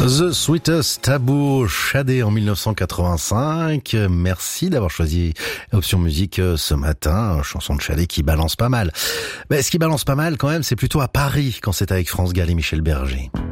The Sweetest Taboo, Shadé en 1985. Merci d'avoir choisi Option Musique ce matin. Chanson de Shadé qui balance pas mal. Mais ce qui balance pas mal quand même, c'est plutôt à Paris quand c'est avec France Gall et Michel Berger.